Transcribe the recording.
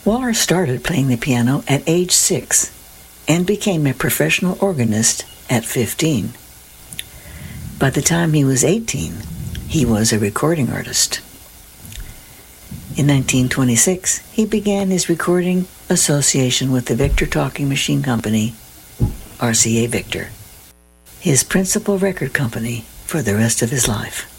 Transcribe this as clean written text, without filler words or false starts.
Waller started playing the piano at age 6 and became a professional organist at 15. By the time he was 18, he was a recording artist. In 1926, he began his recording association with the Victor Talking Machine Company, RCA Victor, his principal record company for the rest of his life.